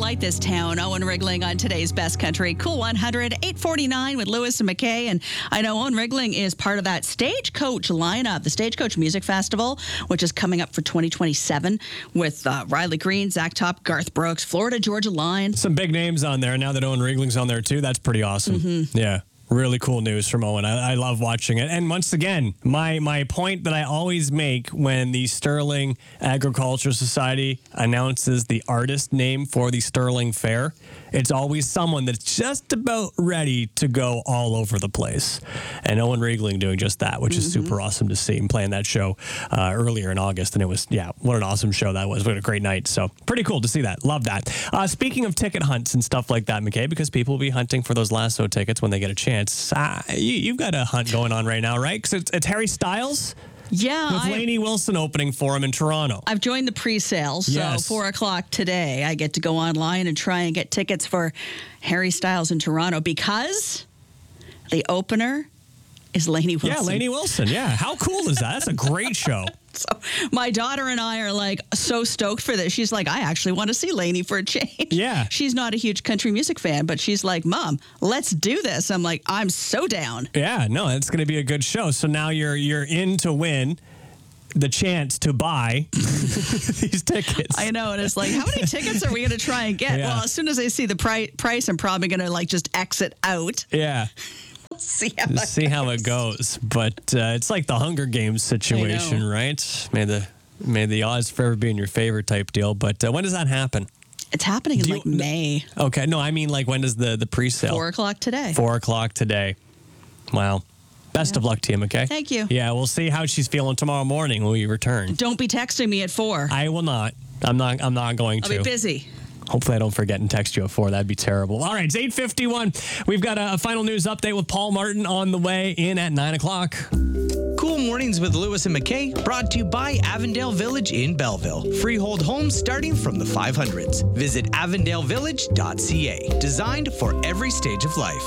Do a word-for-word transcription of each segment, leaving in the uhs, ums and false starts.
like this town. Owen Rigling on today's Best Country. Cool one hundred, eight forty-nine with Lewis and McKay. And I know Owen Rigling is part of that Stagecoach lineup, the Stagecoach Music Festival, which is coming up for twenty twenty-seven with uh, Riley Green, Zach Top, Garth Brooks, Florida Georgia Line. Some big names on there. Now that Owen Rigling's on there, too, that's pretty awesome. Mm-hmm. Yeah. Really cool news from Owen. I, I love watching it. And once again, my, my point that I always make when the Sterling Agricultural Society announces the artist name for the Sterling Fair, it's always someone that's just about ready to go all over the place. And Owen Rigling doing just that, which mm-hmm. is super awesome to see him playing that show uh, earlier in August. And it was, yeah, what an awesome show that was. What a great night. So pretty cool to see that. Love that. Uh, speaking of ticket hunts and stuff like that, McKay, because people will be hunting for those Lasso tickets when they get a chance. Uh, you, you've got a hunt going on right now, right? Because it's, it's Harry Styles. Yeah. With Lainey Wilson opening for him in Toronto. I've joined the pre-sale, so yes. four o'clock today, I get to go online and try and get tickets for Harry Styles in Toronto because the opener is Lainey Wilson. Yeah, Lainey Wilson. Yeah. How cool is that? That's a great show. So my daughter and I are like so stoked for this. She's like, I actually want to see Lainey for a change. Yeah. She's not a huge country music fan, but she's like, Mom, let's do this. I'm like, I'm so down. Yeah, no, it's going to be a good show. So now you're you're in to win the chance to buy these tickets. I know. And it's like, how many tickets are we going to try and get? Yeah. Well, as soon as I see the pri- price, I'm probably going to like just exit out. Yeah. See how, Just see how it goes. But uh, it's like the Hunger Games situation, right? May the may the odds forever be in your favor type deal. But uh, when does that happen? It's happening in Do like you, May. Okay. No, I mean like when does the, the pre-sale? Four o'clock today. Four o'clock today. Wow. Best yeah. of luck to you, okay? Thank you. Yeah, we'll see how she's feeling tomorrow morning when we return. Don't be texting me at four. I will not. I'm not I'm not going I'll to. be busy. Hopefully I don't forget and text you at four. That'd be terrible. All right, it's eight fifty-one. We've got a, a final news update with Paul Martin on the way in at nine o'clock. Cool Mornings with Lewis and McKay, brought to you by Avondale Village in Belleville. Freehold homes starting from the five hundreds. Visit avondale village dot c a. Designed for every stage of life.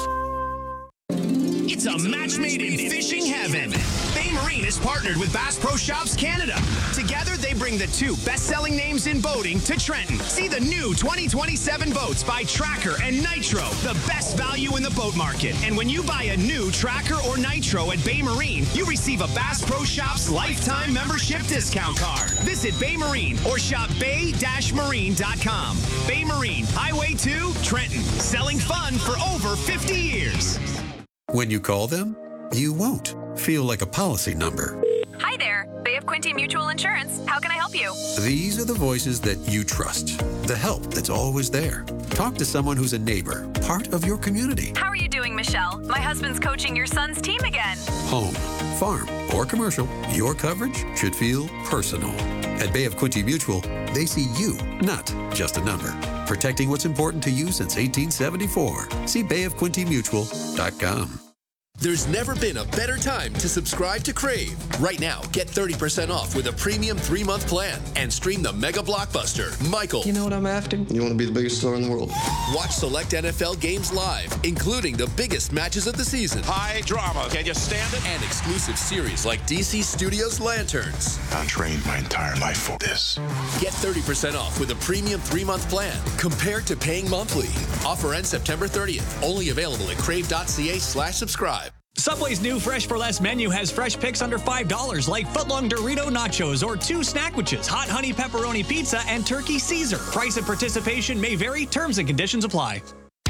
It's a match made in fishing heaven. Bay Marine is partnered with Bass Pro Shops Canada. Together, they bring the two best-selling names in boating to Trenton. See the new twenty twenty-seven boats by Tracker and Nitro, the best value in the boat market. And when you buy a new Tracker or Nitro at Bay Marine, you receive a Bass Pro Shops lifetime membership discount card. Visit Bay Marine or shop bay dash marine dot com. Bay Marine, Highway two, Trenton. Selling fun for over fifty years. When you call them, you won't feel like a policy number. Hi there, Bay of Quinte Mutual Insurance. How can I help you? These are the voices that you trust, the help that's always there. Talk to someone who's a neighbor, part of your community. How are you doing, Michelle? My husband's coaching your son's team again. Home, farm, or commercial, your coverage should feel personal. At Bay of Quinte Mutual, they see you, not just a number. Protecting what's important to you since eighteen seventy-four. See bay of quinte mutual dot com. There's never been a better time to subscribe to Crave. Right now, get thirty percent off with a premium three-month plan and stream the mega blockbuster, Michael. You know what I'm after? You want to be the biggest star in the world. Watch select N F L games live, including the biggest matches of the season. High drama. Can you stand it? And exclusive series like D C Studios Lanterns. I trained my entire life for this. Get thirty percent off with a premium three-month plan compared to paying monthly. Offer ends September thirtieth. Only available at crave dot c a slash subscribe. Subway's new Fresh for Less menu has fresh picks under five dollars, like footlong Dorito nachos or two snackwitches, hot honey pepperoni pizza, and turkey Caesar. Price and participation may vary. Terms and conditions apply.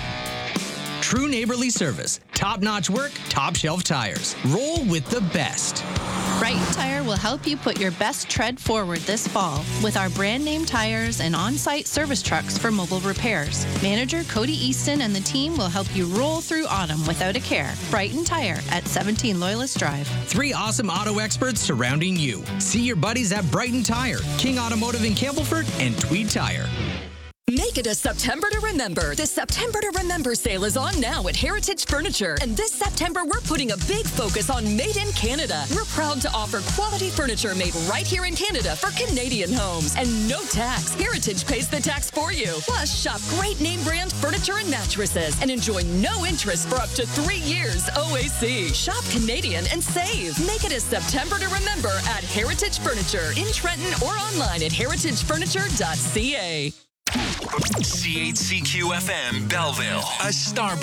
True neighborly service, top-notch work, top-shelf tires. Roll with the best. Brighton Tire will help you put your best tread forward this fall with our brand name tires and on-site service trucks for mobile repairs. Manager Cody Easton and the team will help you roll through autumn without a care. Brighton Tire at seventeen Loyalist Drive. Three awesome auto experts surrounding you. See your buddies at Brighton Tire, King Automotive in Campbellford, and Tweed Tire. Make it a September to remember. The September to Remember sale is on now at Heritage Furniture. And this September, we're putting a big focus on Made in Canada. We're proud to offer quality furniture made right here in Canada for Canadian homes. And no tax. Heritage pays the tax for you. Plus, shop great name brand furniture and mattresses and enjoy no interest for up to three years O A C. Shop Canadian and save. Make it a September to remember at Heritage Furniture in Trenton or online at heritage furniture dot c a. C H C Q F M Belleville, a Star